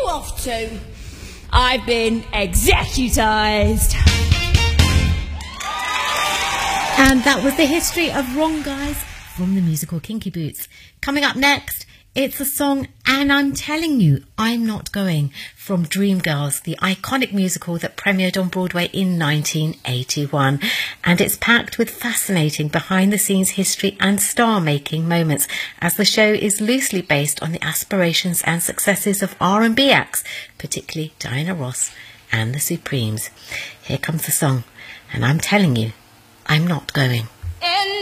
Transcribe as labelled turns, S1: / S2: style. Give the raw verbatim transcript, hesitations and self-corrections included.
S1: off to? I've been executised.
S2: And that was the history of Wrong Guys from the musical Kinky Boots. Coming up next, it's a song, And I'm Telling You, I'm Not Going, from Dreamgirls, the iconic musical that premiered on Broadway in nineteen eighty-one. And it's packed with fascinating behind-the-scenes history and star-making moments, as the show is loosely based on the aspirations and successes of R and B acts, particularly Diana Ross and the Supremes. Here comes the song, And I'm Telling You, I'm Not Going.
S1: And